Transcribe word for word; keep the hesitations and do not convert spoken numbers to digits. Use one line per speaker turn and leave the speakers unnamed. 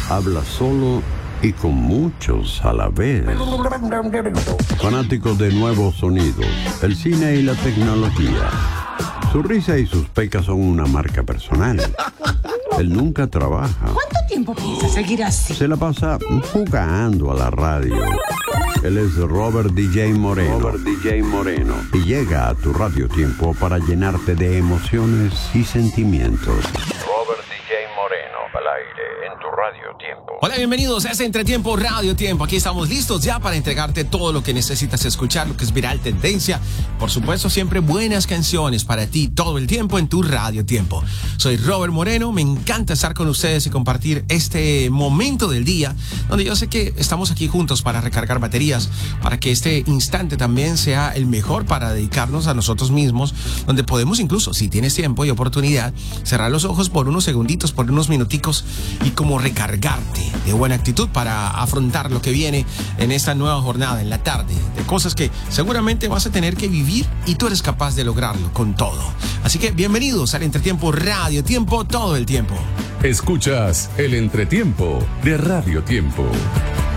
habla solo y con muchos a la vez. Fanático de nuevos sonidos, el cine y la tecnología. Su risa y sus pecas son una marca personal. Él nunca trabaja.
¿Cuánto tiempo piensa seguir así?
Se la pasa jugando a la radio. Él es Robert D J Moreno. Robert D J Moreno. Y llega a tu Radio Tiempo para llenarte de emociones y sentimientos. Robert D J Moreno, al aire, en tu Radio Tiempo.
Hola, bienvenidos a este Entretiempo Radio Tiempo. Aquí estamos listos ya para entregarte todo lo que necesitas escuchar, lo que es viral, tendencia. Por supuesto, siempre buenas canciones para ti todo el tiempo en tu Radio Tiempo. Soy Robert Moreno, me encanta estar con ustedes y compartir este momento del día donde yo sé que estamos aquí juntos para recargar baterías, para que este instante también sea el mejor para dedicarnos a nosotros mismos, donde podemos incluso, si tienes tiempo y oportunidad, cerrar los ojos por unos segunditos, por unos minuticos y como recargarte de buena actitud para afrontar lo que viene en esta nueva jornada, en la tarde, de cosas que seguramente vas a tener que vivir y tú eres capaz de lograrlo con todo. Así que bienvenidos al Entretiempo Radio Tiempo todo el tiempo.
Escuchas el Entretiempo de Radio Tiempo.